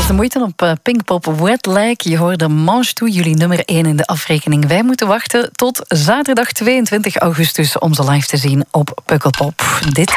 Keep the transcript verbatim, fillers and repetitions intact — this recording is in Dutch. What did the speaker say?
was de moeite op uh, Pinkpop Wet Like. Je hoorde Mange Tout, jullie nummer één in de afrekening. Wij moeten wachten tot zaterdag tweeëntwintig augustus om ze live te zien op Pukkelpop. Dit